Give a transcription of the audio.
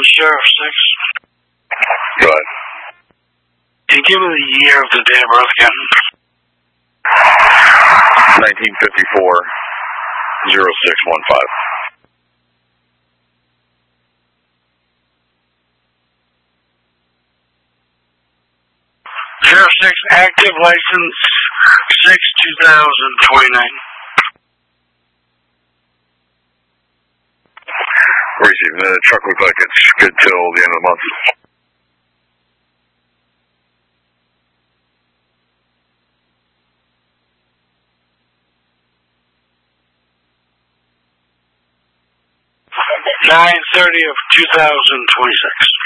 is Sheriff 6. Go ahead. Can you give me the year of the date of birth again? 1954, 0615. Sheriff 6, active license 6/2029. Receive. The truck looks like it's good till the end of the month. $9/30/2026.